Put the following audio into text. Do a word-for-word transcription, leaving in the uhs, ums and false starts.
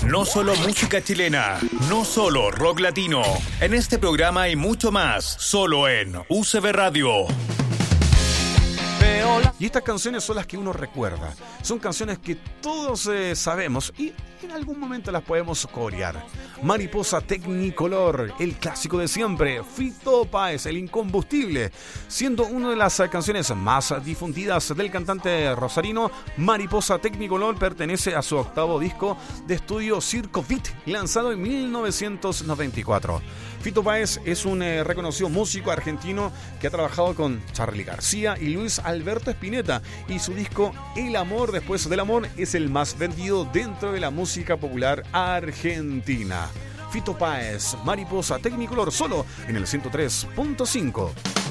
No solo música chilena, no solo rock latino. En este programa hay mucho más, solo en U C B Radio. Y estas canciones son las que uno recuerda. Son canciones que todos eh, sabemos y en algún momento las podemos corear. Mariposa Tecnicolor, el clásico de siempre. Fito Páez, el incombustible. Siendo una de las canciones más difundidas del cantante rosarino, Mariposa Tecnicolor pertenece a su octavo disco de estudio Circo Beat, lanzado en mil novecientos noventa y cuatro. Fito Páez es un eh, reconocido músico argentino que ha trabajado con Charly García y Luis Alberto Spinetta, y su disco El amor después del amor es el más vendido dentro de la música popular argentina. Fito Páez, Mariposa Tecnicolor, solo en el ciento tres punto cinco.